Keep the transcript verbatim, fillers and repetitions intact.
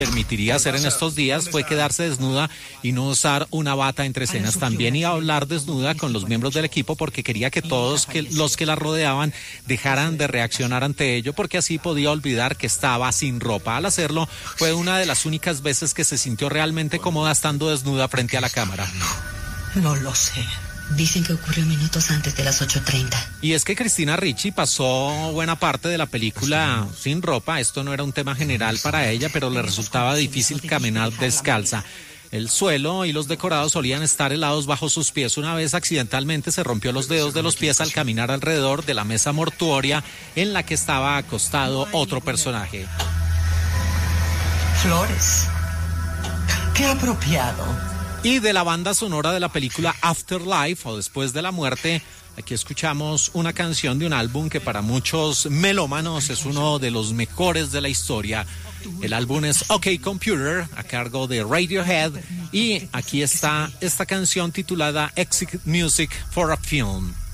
permitiría hacer en estos días fue quedarse desnuda y no usar una bata entre escenas. También iba a hablar desnuda con los miembros del equipo porque quería que todos que, los que la rodeaban dejaran de reaccionar ante ello, porque así podía olvidar que estaba sin ropa. Al hacerlo, fue una de las únicas veces que se sintió realmente cómoda estando desnuda frente a la cámara. No, no lo sé. Dicen que ocurrió minutos antes de las ocho treinta. Y es que Christina Ricci pasó buena parte de la película sin ropa. Esto no era un tema general para ella, pero le resultaba difícil caminar descalza. El suelo y los decorados solían estar helados bajo sus pies. Una vez accidentalmente se rompió los dedos de los pies al caminar alrededor de la mesa mortuoria en la que estaba acostado otro personaje. Flores. Qué apropiado. Y de la banda sonora de la película Afterlife, o Después de la Muerte, aquí escuchamos una canción de un álbum que para muchos melómanos es uno de los mejores de la historia. El álbum es OK Computer, a cargo de Radiohead, y aquí está esta canción titulada Exit Music for a Film.